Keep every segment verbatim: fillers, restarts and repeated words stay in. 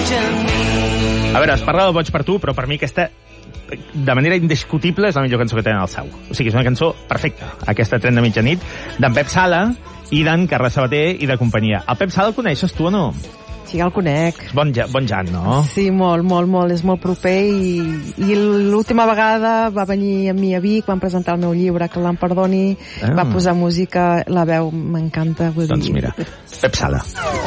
A veure, es parla del Boig per tu, però per mi aquesta, de manera indiscutible, és la millor cançó que tenen al Sau. O sigui, és una cançó perfecta, aquesta Tren de mitjanit, d'en Pep Sala i d'en Carles Sabater i de companyia. El Pep Sala el coneixes tu o no? Sí, el conec. És bon, bon Jan, no? Sí, molt, molt, molt. És molt proper i, i l'última vegada va venir amb mi a Vic, van presentar el meu llibre, que l'en perdoni, ah. va posar música, la veu m'encanta. Doncs dir... mira, Pep Sala.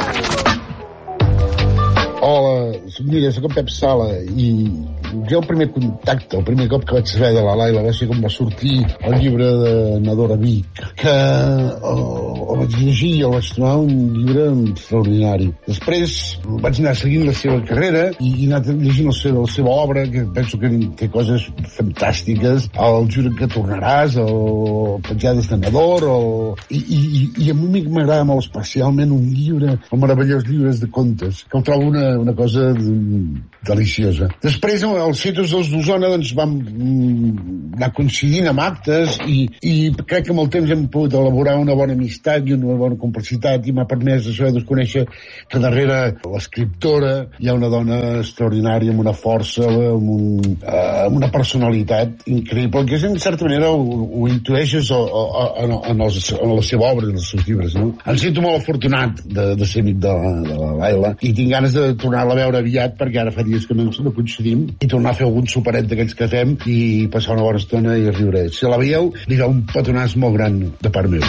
Hola, mira, soc en Pep Sala i jo el primer contacte, el primer cop que vaig saber de la Laila va ser com va sortir el llibre de Nadora Vic, que el, el vaig llegir i el vaig trobar un llibre extraordinari. Després vaig anar seguint la seva carrera i he anat llegint la seva, la seva obra, que penso que té coses fantàstiques, el Juro que tornaràs, el Petjades de Nador, el... I, i, i a mi m'agrada molt especialment un llibre, el meravellós llibres de contes, que el trobo una, una cosa deliciosa. Després, els Cetos dels d'Osona doncs, vam anar coincidint amb actes i, i crec que amb el temps hem pogut elaborar una bona amistat i una bona complicitat i m'ha permès això de conèixer que darrere l'escriptora hi ha una dona extraordinària amb una força, amb, un, uh, amb una personalitat increïble, que en certa manera ho, ho intueixes o, o, en, en, els, en la seva obra, en els seus llibres, no? Em sento molt afortunat de, de ser amic de, de la Laila i tinc ganes de tornar-la a veure aviat perquè ara fa dies que no, no coincidim i tornar a fer algun superet d'aquells que fem i passar una bona estona i riure. Si la veieu, li fa un petonàs molt gran de part meu.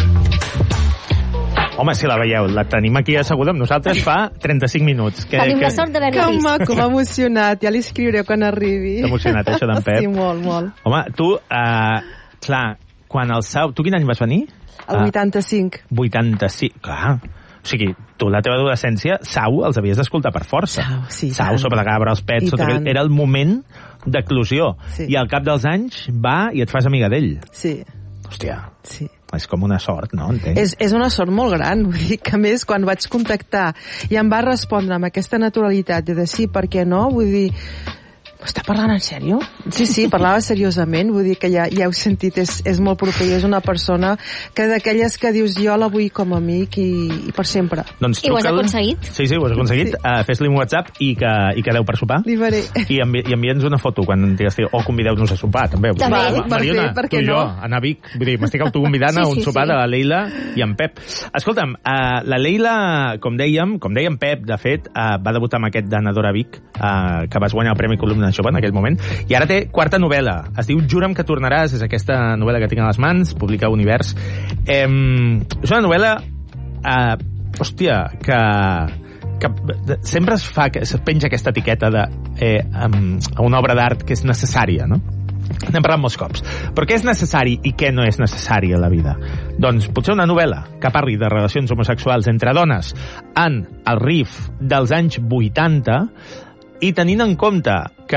Home, si la veieu, la tenim aquí asseguda amb nosaltres fa trenta-cinc minuts. Que, Tenim que... la sort d'haver-la vist. Que maco, m'ha emocionat. Ja li escriuré quan arribi. T'ha emocionat, això d'en Pep? Sí, molt, molt. Home, tu, uh, clar, quan el Sau... Tu quin any vas venir? El vuitanta-cinc. Uh, vuitanta-cinc, clar. O sigui, tu la teva adolescència, Sau, els havies d'escoltar per força. Sau, sí. Sau, sobre la Gabra, els Pets, sota... era el moment d'eclusió. Sí. I al cap dels anys va i et fas amiga d'ell. Sí. Hòstia, sí. És com una sort, no? Entenc? És, és una sort molt gran, vull dir que a més quan vaig contactar i em va respondre amb aquesta naturalitat de dir sí, per què no, vull dir... Està parlant en sèrio? Sí, sí, parlava seriosament, vull dir que ja, ja heu sentit, és, és molt proper, és una persona que d'aquelles que dius jo la vull com a amic i, i per sempre. Doncs I ho has aconseguit? Sí, sí, ho has aconseguit. Sí. Uh, Fes-li un WhatsApp i que, i quedeu per sopar. Li faré. I, envi i envia'ns una foto quan digues, o convideu-nos a sopar, també. També. Val, Mariona, per tu i jo, no? anar a Vic, vull dir, m'estic autoconvidant sí, a un sí, sopar sí. de la Leila i en Pep. Escolta'm, uh, la Leila, com dèiem, com dèiem Pep, de fet, uh, va debutar amb aquest de Nadora Vic, uh, que vas guanyar el Premi Columna Jove en aquell moment, i ara té quarta novel·la. Es diu Jura'm que tornaràs, és aquesta novel·la que tinc a les mans, publica Univers. Eh, és una novel·la, eh, hòstia, que, que sempre es fa, es penja aquesta etiqueta de eh, um, una obra d'art que és necessària, no? N'hem parlat molts cops. Però què és necessari i què no és necessari a la vida? Doncs potser una novel·la que parli de relacions homosexuals entre dones en el R I F dels anys vuitanta i tenint en compte que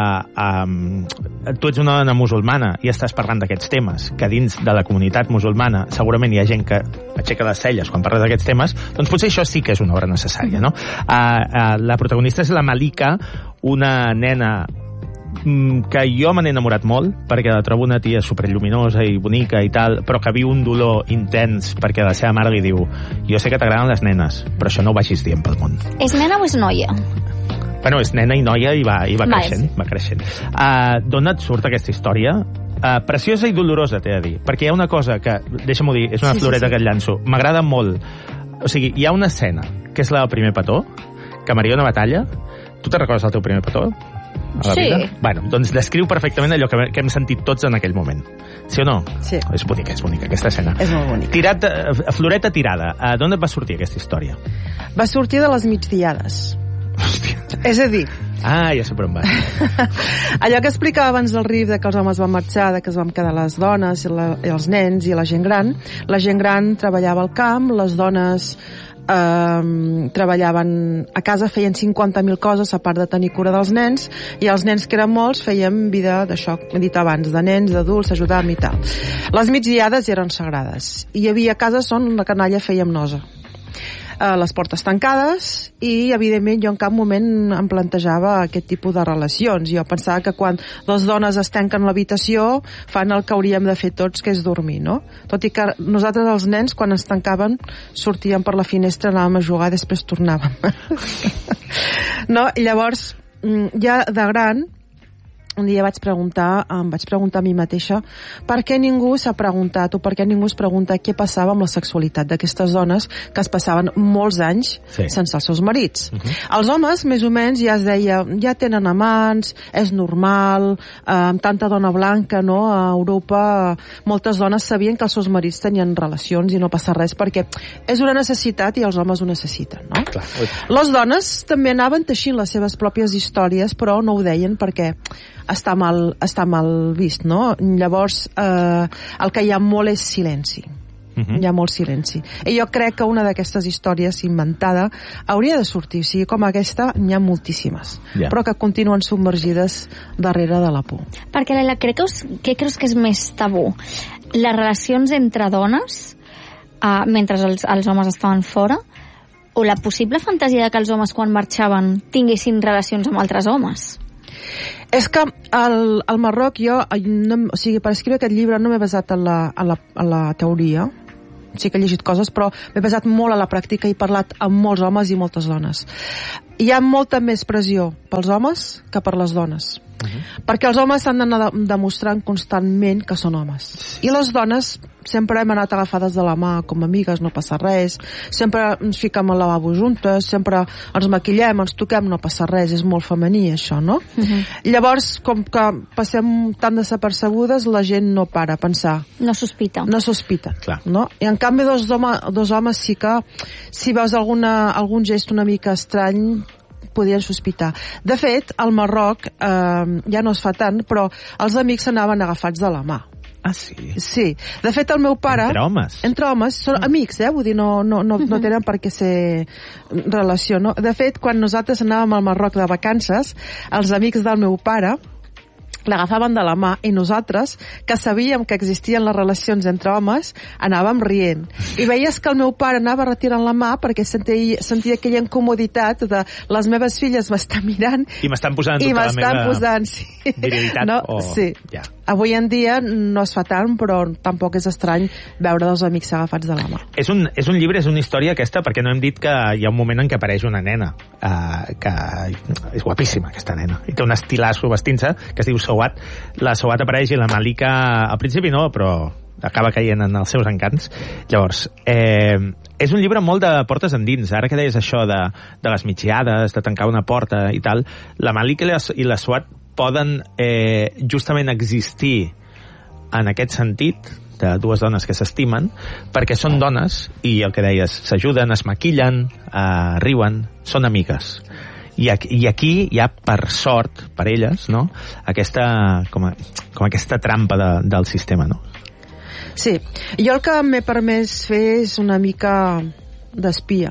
um, tu ets una dona musulmana i estàs parlant d'aquests temes, que dins de la comunitat musulmana segurament hi ha gent que aixeca les celles quan parla d'aquests temes, doncs potser això sí que és una obra necessària, no? Uh, uh, la protagonista és la Malika, una nena que jo me n'he enamorat molt perquè la trobo una tia superlluminosa i bonica i tal, però que viu un dolor intens perquè la seva mare li diu jo sé que t'agraden les nenes, però això no ho vagis dient pel món. És nena o és noia? Bueno, és nena i noia i va, i va Va, creixent, sí. va creixent. Uh, D'on et surt aquesta història? Uh, preciosa i dolorosa, t'he de dir, perquè hi ha una cosa que, deixa'm-ho dir, és una Sí, sí, floreta sí. que et llanço, m'agrada molt. O sigui, hi ha una escena, que és la del primer petó, que Mariona Batalla, tu te'n recordes del teu primer petó? A la Sí. vida? Bueno, doncs descriu perfectament allò que, que hem sentit tots en aquell moment. Sí o no? Sí. És bonica, és bonica, aquesta escena. És molt bonica. Tirat, uh, floreta tirada, uh, d'on et va sortir aquesta història? Va sortir de les migdiades. Hòstia. És a dir, Ah, ja sé per on va. allò que explicava abans del R I F, de que els homes van marxar, de que es van quedar les dones i, la, i els nens i la gent gran, la gent gran treballava al camp, les dones eh, treballaven a casa, feien cinquanta mil coses a part de tenir cura dels nens, i els nens, que eren molts, feien vida d'això que he dit abans, de nens, d'adults, ajudàvem i tal. Les migdiades eren sagrades. Hi havia cases on la canalla fèiem nosa. eh, les portes tancades, i evidentment jo en cap moment em plantejava aquest tipus de relacions. Jo pensava que quan les dones es tanquen l'habitació fan el que hauríem de fer tots, que és dormir, no? Tot i que nosaltres els nens quan ens tancaven sortíem per la finestra, anàvem a jugar, després tornàvem. No? I llavors ja de gran un dia vaig preguntar, em vaig preguntar a mi mateixa per què ningú s'ha preguntat o per què ningú es pregunta què passava amb la sexualitat d'aquestes dones que es passaven molts anys sí. sense els seus marits. Uh-huh. Els homes, més o menys, ja es deia, ja tenen amants, és normal, eh, amb tanta dona blanca, no? A Europa moltes dones sabien que els seus marits tenien relacions i no passa res perquè és una necessitat i els homes ho necessiten, no? Clar. Les dones també anaven teixint les seves pròpies històries, però no ho deien perquè està mal, està mal vist, no? Llavors, eh, el que hi ha molt és silenci. Uh-huh. Hi ha molt silenci. I jo crec que una d'aquestes històries inventada hauria de sortir. O sigui, com aquesta, n'hi ha moltíssimes. Yeah. Però que continuen submergides darrere de la por. Perquè, Laila, crec que us, què creus que és més tabú? Les relacions entre dones, eh, mentre els, els homes estaven fora, o la possible fantasia de que els homes, quan marxaven, tinguessin relacions amb altres homes? És que al, al Marroc jo, no, o sigui, per escriure aquest llibre no m'he basat en la, en la, en la teoria, sí que he llegit coses, però m'he basat molt a la pràctica i he parlat amb molts homes i moltes dones. Hi ha molta més pressió pels homes que per les dones. Uh-huh. Perquè els homes s'han d'anar demostrant constantment que són homes. I les dones sempre hem anat agafades de la mà com amigues, no passa res, sempre ens fiquem al lavabo juntes, sempre ens maquillem, ens toquem, no passa res, és molt femení això, no? Uh-huh. Llavors, com que passem tan desapercebudes, la gent no para a pensar. No sospita. No sospita, clar. No? I en canvi dos, home, dos homes sí que si veus alguna, algun gest una mica estrany podien sospitar. De fet, al Marroc eh, ja no es fa tant, però els amics s'anaven agafats de la mà. Ah, sí? Sí. De fet, el meu pare... Entre homes? Entre homes. Són amics, eh? Vull dir, no, no, no, no tenen per què ser relació, no? De fet, quan nosaltres anàvem al Marroc de vacances, els amics del meu pare l'agafaven de la mà i nosaltres, que sabíem que existien les relacions entre homes, anàvem rient. I veies que el meu pare anava retirant la mà perquè sentia, sentia aquella incomoditat de les meves filles m'estan mirant i m'estan posant tota la meva posant, sí. virilitat. No? O... Sí. Ja. Avui en dia no es fa tant, però tampoc és estrany veure dos amics agafats de la mà. És un, és un llibre, és una història aquesta, perquè no hem dit que hi ha un moment en què apareix una nena, uh, que és guapíssima, aquesta nena, i té un estilasso vestint-se, que es diu Souat. La Souat apareix i la Malika, al principi no, però acaba caient en els seus encants. Llavors, eh, és un llibre molt de portes endins. Ara que deies això de, de les migdiades, de tancar una porta i tal, la Malika i la, i la Souat poden eh, justament existir en aquest sentit de dues dones que s'estimen perquè són dones i el que deies, s'ajuden, es maquillen, eh, riuen, són amigues. I aquí, i aquí hi ha, per sort, per elles, no? aquesta, com, a, com aquesta trampa de, del sistema, no? Sí. Jo el que m'he permès fer és una mica d'espia.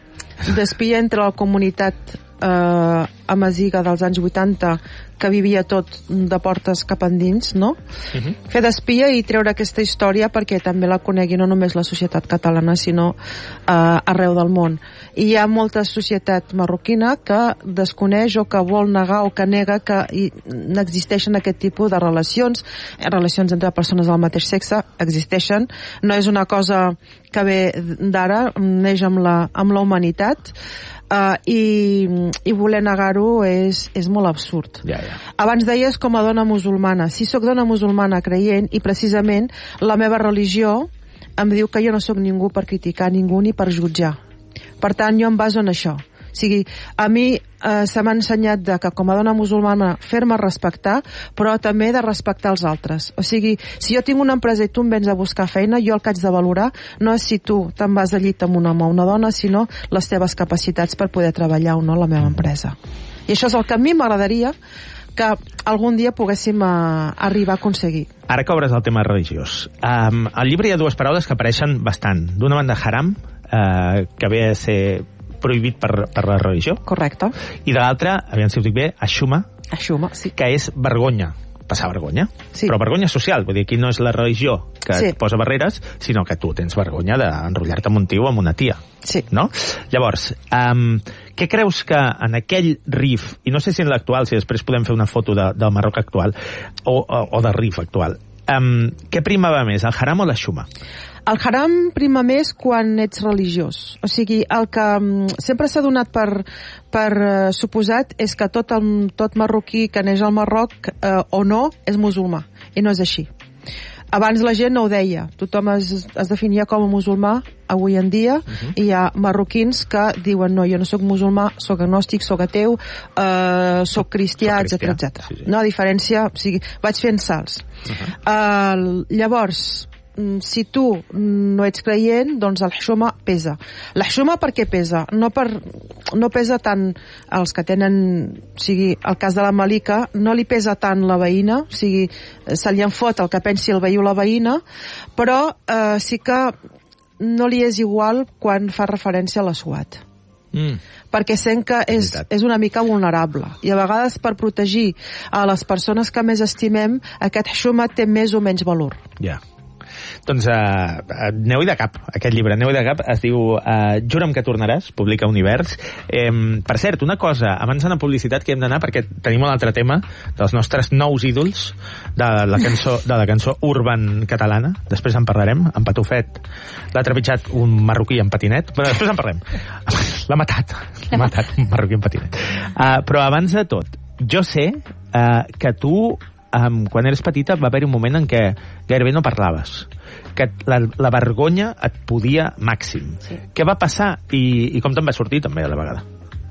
D'espia entre la comunitat eh, amaziga dels anys vuitanta que vivia tot de portes cap endins, no? Uh-huh. Fer d'espia i treure aquesta història perquè també la conegui no només la societat catalana, sinó eh, arreu del món. I hi ha molta societat marroquina que desconeix o que vol negar o que nega que n'existeixen aquest tipus de relacions. Relacions entre persones del mateix sexe existeixen. No és una cosa que ve d'ara, neix amb la, amb la humanitat. Uh, i, i voler negar-ho és, és molt absurd. Ja, ja. Abans deies com a dona musulmana. Si sóc dona musulmana creient i precisament la meva religió em diu que jo no sóc ningú per criticar ningú ni per jutjar. Per tant, jo em baso en això. O sigui, a mi eh, se m'ha ensenyat de que com a dona musulmana fer-me respectar, però també de respectar els altres. O sigui, si jo tinc una empresa i tu em vens a buscar feina, jo el que haig de valorar no és si tu te'n vas al llit amb un home o una dona, sinó les teves capacitats per poder treballar o no a la meva empresa. I això és el que a mi m'agradaria que algun dia poguéssim uh, arribar a aconseguir. Ara que obres el tema religiós, um, al llibre hi ha dues paraules que apareixen bastant. D'una banda, haram, uh, que ve a ser prohibit per, per la religió. Correcte. I de l'altra, aviam si ho dic bé, ashuma, ashuma, sí. Que és vergonya. passar vergonya. Sí. Però vergonya social, vull dir, aquí no és la religió que Sí. et posa barreres, sinó que tu tens vergonya d'enrotllar-te amb un tio o amb una tia. Sí. No? Llavors, um, què creus que en aquell Rif, i no sé si en l'actual, si després podem fer una foto de, del Marroc actual, o, o, o del Rif actual, um, què primava més, el haram o la xuma? El haram prima més quan ets religiós. O sigui, el que um, sempre s'ha donat per, per uh, suposat és que tot, el, tot marroquí que neix al Marroc uh, o no és musulmà, i no és així. Abans la gent no ho deia, tothom es, es definia com a musulmà avui en dia, uh-huh. i hi ha marroquins que diuen no, jo no sóc musulmà, sóc agnòstic, sóc ateu, eh, sóc cristià, etcètera, etcètera. Sí, sí. No, a diferència, o sigui, vaig fent salts. Uh-huh. Uh, llavors, si tu no ets creient, doncs el xuma pesa. La xuma per què pesa? No, per, no pesa tant els que tenen, o sigui, el cas de la Malika, no li pesa tant la veïna, o sigui, se li en fot el que pensi el veí o la veïna, però eh, sí que no li és igual quan fa referència a la SWAT. Mm. Perquè sent que és, és una mica vulnerable, i a vegades per protegir a les persones que més estimem, aquest xuma té més o menys valor. Ja. Yeah. Doncs uh, aneu-hi de cap, aquest llibre, aneu-hi de cap, es diu uh, Jura'm que tornaràs, publica Univers. Eh, per cert, una cosa, abans d'anar a publicitat que hem d'anar, perquè tenim un altre tema dels nostres nous ídols de la cançó, de la cançó urban catalana, després en parlarem, en Patufet l'ha trepitjat un marroquí en patinet, però després en parlem. L'ha matat, l'ha matat un marroquí en patinet. Uh, però abans de tot, jo sé uh, que tu Um, quan eres petita va haver-hi un moment en què gairebé no parlaves, que la, la vergonya et podia màxim. Sí. Què va passar i, i com te'n va sortir també a la vegada?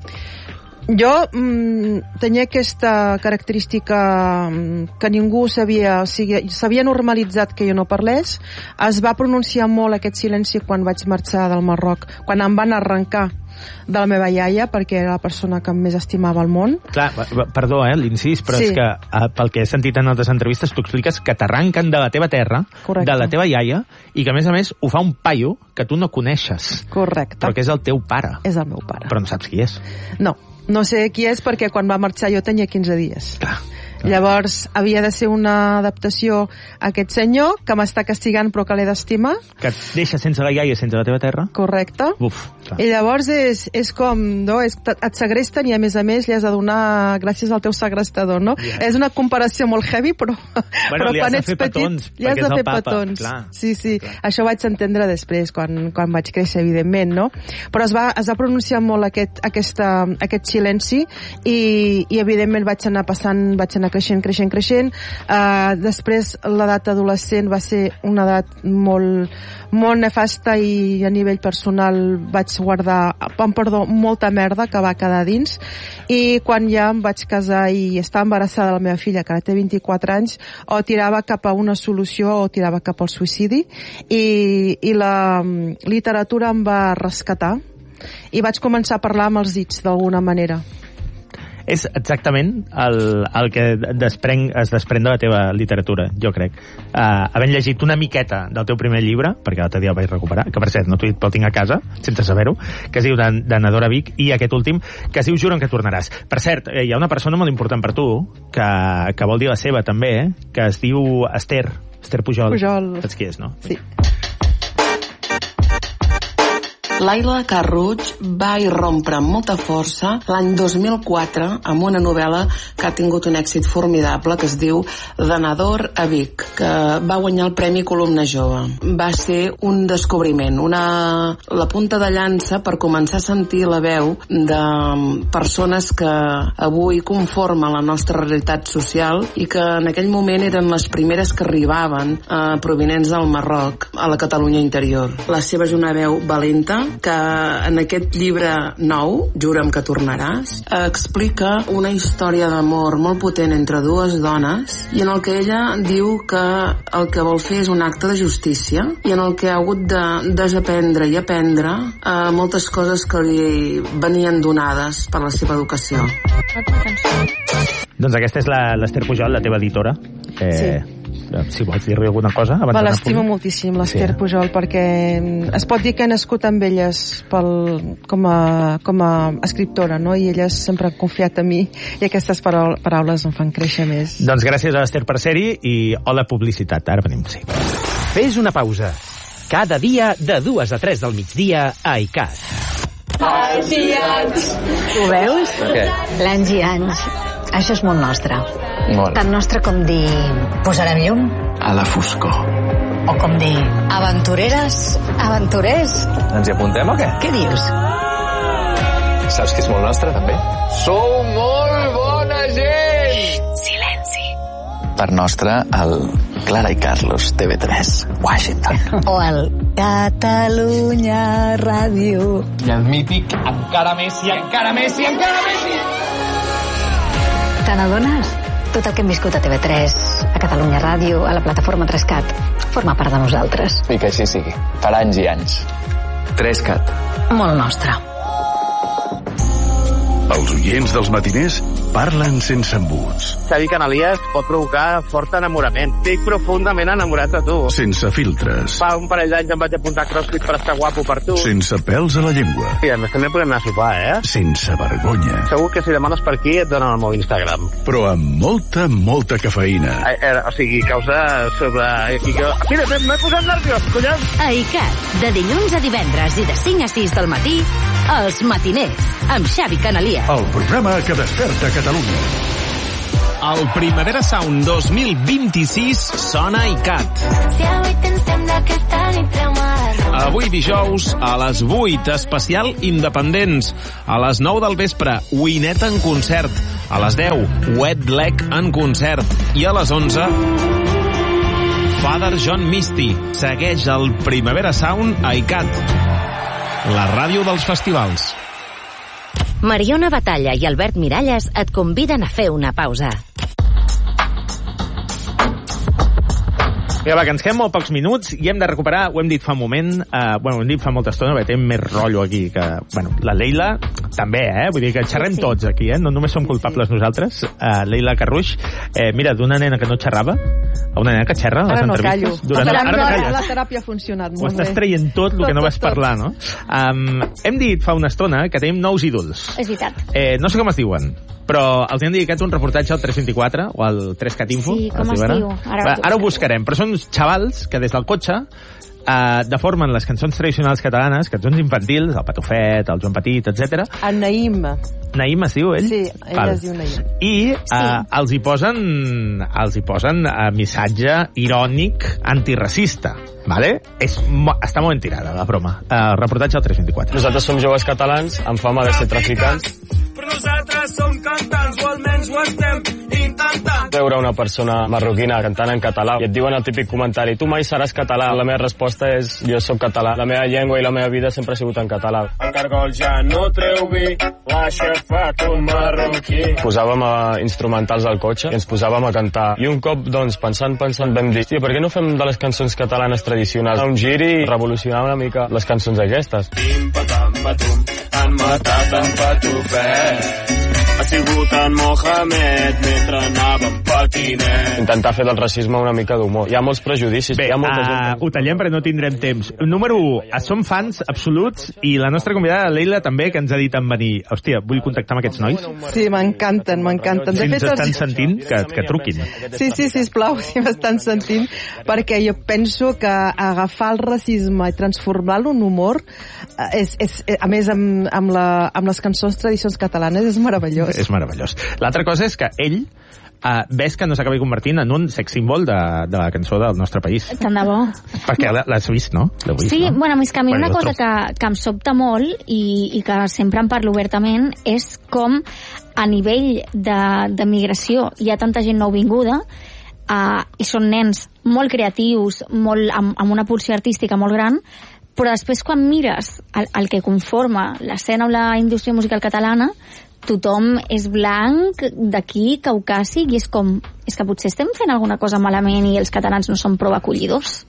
Jo mm, tenia aquesta característica mm, que ningú sabia, o sigui, s'havia normalitzat que jo no parlés. Es va pronunciar molt aquest silenci quan vaig marxar del Marroc, quan em van arrencar de la meva iaia, perquè era la persona que més estimava al món. Clar, perdó, eh, l'incís, però sí. És que eh, pel que he sentit en altres entrevistes, tu expliques que t'arranquen de la teva terra, correcte, de la teva iaia, i que a més a més ho fa un paio que tu no coneixes. Correcte. Però que és el teu pare. És el meu pare. Però no saps qui és. No, no sé qui és perquè quan va marxar jo tenia quinze dies. Clar. Llavors havia de ser una adaptació a aquest senyor que m'està castigant però que l'he d'estimar, que et deixa sense la iaia, sense la teva terra. Correcte. Uf, clar. I llavors és, és com no? és, et segresten i a més a més li has de donar gràcies al teu segrestador, no? Yeah. És una comparació molt heavy, però, bueno, però quan ets petit petons, li has de fer petons. Clar. Sí, sí, clar. Això ho vaig entendre després quan, quan vaig créixer, evidentment, no? Però es va, es va pronunciar molt aquest, aquesta, aquest silenci i, i evidentment vaig anar passant, vaig anar creixent, creixent, creixent. Uh, després l'edat adolescent va ser una edat molt, molt nefasta i a nivell personal vaig guardar, em perdó, molta merda que va quedar dins, i quan ja em vaig casar i estava embarassada de la meva filla, que ara té vint-i-quatre anys, o tirava cap a una solució o tirava cap al suïcidi, i, i la literatura em va rescatar i vaig començar a parlar amb els dits d'alguna manera. És exactament el, el que desprèn, es desprèn de la teva literatura, jo crec. Uh, havent llegit una miqueta del teu primer llibre, perquè l'altre dia el vaig recuperar, que per cert no t'ho he dit, però el tinc a casa, sense saber-ho, que es diu de, de Nadora Vic, i aquest últim, que es diu Jura'm que tornaràs. Per cert, hi ha una persona molt important per tu, que, que vol dir la seva també, eh? Que es diu Esther, Esther Pujol. Pujol. Saps qui és, no? Sí. Laila Carruig va irrompre amb molta força l'any dos mil quatre amb una novel·la que ha tingut un èxit formidable que es diu De Nador a Vic, que va guanyar el Premi Columna Jove. Va ser un descobriment, una, la punta de llança per començar a sentir la veu de persones que avui conformen la nostra realitat social i que en aquell moment eren les primeres que arribaven eh, provinents del Marroc a la Catalunya interior. La seva és una veu valenta que en aquest llibre nou, Jura'm que tornaràs, explica una història d'amor molt potent entre dues dones i en el que ella diu que el que vol fer és un acte de justícia i en el que ha hagut de desaprendre i aprendre eh, moltes coses que li venien donades per la seva educació. Doncs aquesta és l'Esther Pujol, la teva editora. Eh, sí. si vols dir-li alguna cosa abans Me d'anar l'estimo a punt. moltíssim, l'Ester Sí. Pujol, perquè es pot dir que he nascut amb elles pel, com, a, com a escriptora, no? I elles sempre han confiat en mi i aquestes parau- paraules em fan créixer més. Doncs gràcies a l'Ester per ser-hi i hola publicitat. Ara venim, sí. Fes una pausa. Cada dia de dues a tres del migdia a I C A T. Ho veus? Què? L'anys i anys. Això és molt nostre. Molt. Tan nostre com dir posarem llum, A la foscor. o com dir aventureres, aventurers. Ens hi apuntem o què? Què dius? Saps que és molt nostre, també? Sou molt bona gent! Silenci. Per nostre, el Clara i Carlos, T V tres, Washington. O el Catalunya Ràdio. I el mític encara més i encara més i encara més i... Te n'adones? Tot el que hem viscut a T V tres, a Catalunya Ràdio, a la plataforma tres cat, forma part de nosaltres. I que així sigui. Per anys i anys. tres cat. Molt nostre. Els oients dels matiners parlen sense embuts, Xavi Canalies pot provocar fort enamorament. Estic profundament enamorat de tu. sense filtres, Fa un parell d'anys em vaig apuntar a CrossFit per estar guapo per tu. sense pèls a la llengua, I a més també podem anar a sopar, eh? sense vergonya, Segur que si demanes per aquí et donen el meu Instagram. però amb molta, molta cafeïna. Eh, eh, o sigui, causa sobre... I que... Mira, m'he posat nerviós, collons! A I C A T, de dilluns a divendres i de cinc a sis del matí, Els Matiners, amb Xavi Canalies. El programa que desperta Catalunya. El Primavera Sound dos mil vint-i-sis sona a I C A T. Avui dijous, a les vuit, especial Independents. A les nou del vespre, Winnet en concert. A les deu, Wet Leg en concert. I a les onze, Father John Misty. Segueix el Primavera Sound a I C A T. La ràdio dels festivals. Mariona Batalla i Albert Miralles et conviden a fer una pausa. Vinga, va, que ens queden molt pocs minuts i hem de recuperar, ho hem dit fa un moment, eh, bueno, ho hem dit fa molta estona, perquè tenim més rotllo aquí que... Bueno, la Leila també, eh? Vull dir que xerrem sí. tots aquí, eh? No només som culpables sí. nosaltres. Uh, Leila Carruix, eh, mira, d'una nena que no xerrava a una nena que xerra a les ara no entrevistes. Callo. Durant, ara, ara no calles. La teràpia ha funcionat molt Ho estàs bé. traient tot el tot, que no tot, vas tot. parlar, no? Um, hem dit fa una estona que tenim nous ídols. És veritat. Eh, no sé com es diuen, però els hem dedicat un reportatge al tres vint-i-quatre o al tres cat info. Sí, com es diu ara? diu? Ara Va, ho ara ho buscarem, però són uns xavals que des del cotxe eh, deformen les cançons tradicionals catalanes, cançons infantils, el Patufet, el Joan Petit, etcètera. En Naïm. Naïm es diu, ell? Sí, ell Val. es diu Naïm. I eh, Sí. els hi posen els hi posen eh, missatge irònic antiracista. Vale? És mo està molt ben tirada la broma. Uh, reportatge al tres vint-i-quatre. Nosaltres som joves catalans amb fama de ser traficants. Però nosaltres som cantants, o almenys ho estem intentant. Veure una persona marroquina cantant en català i et diuen el típic comentari: tu mai seràs català. La meva resposta és: jo sóc català. La meva llengua i la meva vida sempre ha sigut en català. El cargol ja no treu vi, l'ha aixafat un marroquí. Posàvem a instrumentals al cotxe i ens posàvem a cantar. I un cop, doncs, pensant, pensant, vam dir: per què no fem de les cançons catalanes tradicionals un gir i revolucionar una mica les cançons aquestes? Pim, patam, patum, han matat en Patufet. Ha sigut en Mohamed mentre anàvem patinet. Intentar fer del racisme una mica d'humor. Hi ha molts prejudicis. Bé, hi ha molta uh, gent... ho tallem perquè no tindrem temps. Número u, som fans absoluts i la nostra convidada, Leila, també, que ens ha dit en venir. Hòstia, vull contactar amb aquests nois. Sí, m'encanten, m'encanten. Si ens estan sentint, que, que truquin. Sí, sí, sisplau, si m'estan sentint, perquè jo penso que agafar el racisme i transformar-lo en humor, és, és, a més, amb, amb, la, amb les cançons tradicions catalanes, és meravellós. És meravellós. L'altra cosa és que ell uh, ves que no s'acabi convertint en un sex símbol de, de la cançó del nostre país. Tant de bo. Perquè l'has vist, no? Vist, sí, no? bueno, és que a mi bueno, una cosa que, que em sobta molt i, i que sempre en parlo obertament és com a nivell de, de migració hi ha tanta gent nouvinguda uh, i són nens molt creatius, molt, amb, amb una pulsió artística molt gran, però després quan mires el, el que conforma l'escena o la indústria musical catalana, tothom és blanc, d'aquí, caucàsic, i és com, és que potser estem fent alguna cosa malament i els catalans no són prou acollidors.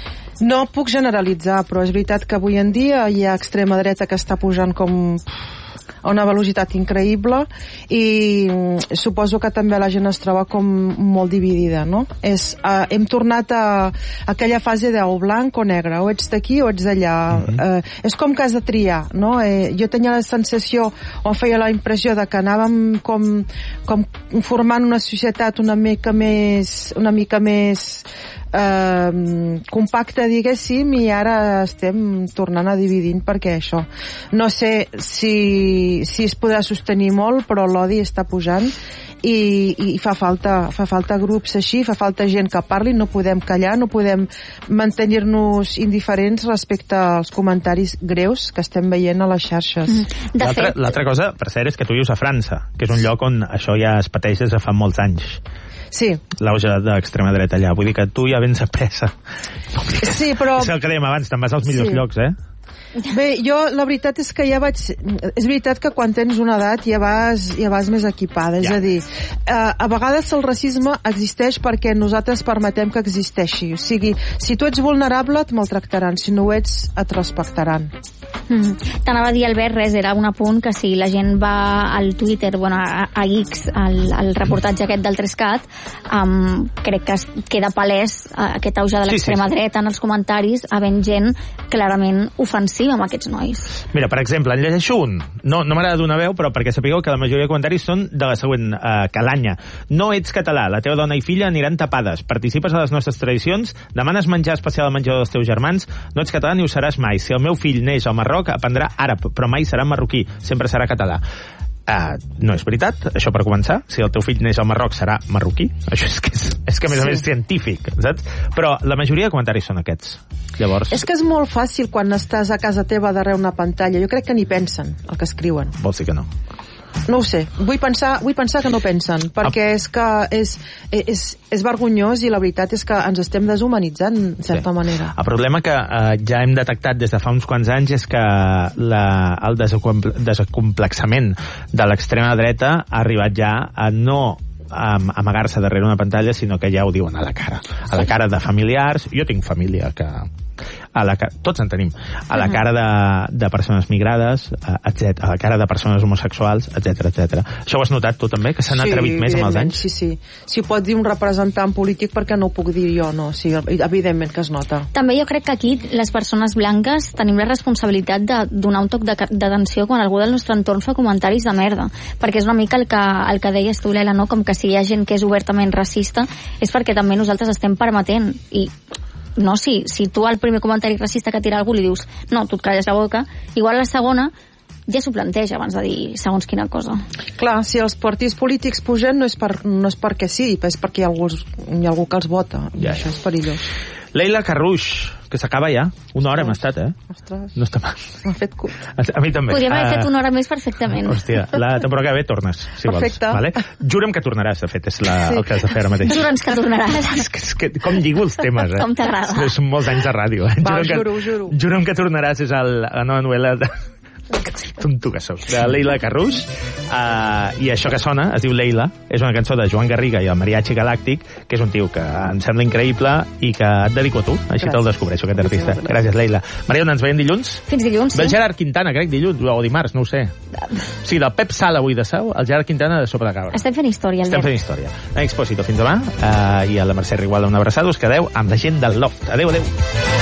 No puc generalitzar, però és veritat que avui en dia hi ha extrema dreta que està pujant com a una velocitat increïble, i suposo que també la gent es troba com molt dividida, no? És, uh, hem tornat a, a aquella fase de o blanc o negre, o ets d'aquí o ets d'allà. Mm-hmm. uh, és com que has de triar, no? Eh, jo tenia la sensació, o em feia la impressió de que anàvem com, com formant una societat una mica més una mica més eh, compacta, diguéssim, i ara estem tornant a dividint, perquè això, no sé si, si es podrà sostenir molt, però l'odi està pujant i, i fa falta fa falta grups així, fa falta gent que parli, no podem callar, no podem mantenir-nos indiferents respecte als comentaris greus que estem veient a les xarxes. Mm. L'altra, l'altra cosa, per cert, és que tu vius a França, que és un lloc on això ja es pateix des de fa molts anys. Sí. L'auge d'extrema dreta allà. Vull dir que tu ja vens a pressa. Sí, però... És el que dèiem abans, te'n vas als millors sí. llocs, eh? Bé, jo la veritat és que ja vaig... És veritat que quan tens una edat ja vas, ja vas més equipada, ja. És a dir, eh, a vegades el racisme existeix perquè nosaltres permetem que existeixi. O sigui, si tu ets vulnerable et maltractaran, si no ho ets et respectaran. Mm. T'anava a dir, Albert, res, era un apunt que si la gent va al Twitter, bueno, a, a X, al, al reportatge aquest del Trescat, um, crec que es queda palès uh, aquest auge de l'extrema sí, sí, sí. dreta en els comentaris, havent gent clarament ofensiva amb aquests nois. Mira, per exemple, en llegeixo un. No, no m'agrada donar veu, però perquè sapigueu que la majoria de comentaris són de la següent uh, calanya. No ets català, la teva dona i filla aniran tapades. Participes a les nostres tradicions, demanes menjar especial al menjador dels teus germans, no ets català ni ho seràs mai. Si el meu fill neix al Marroc, aprendrà àrab, però mai serà marroquí, sempre serà català. Uh, no és veritat, això per començar. Si el teu fill neix al Marroc serà marroquí. Això és que, és, és que a més a més és científic, saps? Però la majoria de comentaris són aquests. Llavors... És que és molt fàcil quan estàs a casa teva darrere una pantalla. Jo crec que ni pensen el que escriuen. Vols dir que no? No ho sé, vull pensar, vull pensar que no pensen, perquè és que és, és, és vergonyós, i la veritat és que ens estem deshumanitzant, en certa sí. manera. El problema que eh, ja hem detectat des de fa uns quants anys és que la, el desacomplexament de l'extrema dreta ha arribat ja a no amagar-se darrere una pantalla, sinó que ja ho diuen a la cara. A la cara de familiars. Jo tinc família que... A la cara, tots en tenim, a la cara de, de persones migrades, etcètera, a la cara de persones homosexuals, etcètera, etcètera. Això ho has notat tu també, que s'han sí, atrevit més amb els anys? Sí, sí. Si ho pot dir un representant polític, perquè no ho puc dir jo, no. Sí, evidentment que es nota. També jo crec que aquí les persones blanques tenim la responsabilitat de donar un toc d'atenció quan algú del nostre entorn fa comentaris de merda, perquè és una mica el que, el que deies tu, Lela, no? Com que si hi ha gent que és obertament racista és perquè també nosaltres estem permetent, i no, si, si tu al primer comentari racista que tira algú li dius no, tu et calles la boca, igual la segona ja s'ho planteja abans de dir segons quina cosa. Clar, si els partits polítics pugen no és, per, no és perquè sí, és perquè hi ha algú, hi ha algú que els vota, i ja, això és perillós. Leila Carruix, que s'acaba ja. Una hora hem estat, eh? Ostres. No està mal. M'ha fet curt. A mi també. Podríem haver uh, fet una hora més perfectament. Hòstia, la temporada que ve tornes, si Perfecte. vols. Vale? Jura'm que tornaràs, de fet, és la, sí. el que has de fer ara mateix. Jura'ns que tornaràs. és que, és que, com lligo els temes, eh? Com t'agrada. Són molts anys de ràdio, eh? Va, juro, juro, que, juro. Jura'm que tornaràs, és el, la nova novel·la de... tonto que sou, de Leila Carruix, uh, i això que sona es diu Leila, és una cançó de Joan Garriga i el Mariachi Galàctic, que és un tio que em sembla increïble i que et dedico a tu, així te'l descobreixo, aquest artista. Gràcies, Leila. Mariona, ens veiem dilluns? Fins dilluns, sí. Ve el Gerard Quintana, crec, dilluns, o dimarts, no ho sé. Sí, del Pep Sala avui de Sau, el Gerard Quintana de Sopa de Cabra. Estem fent història, Estem fent història. A Expósito, fins demà, uh, i a la Mercè Riguala una abraçada, us quedeu amb la gent del Loft. Adéu, adéu.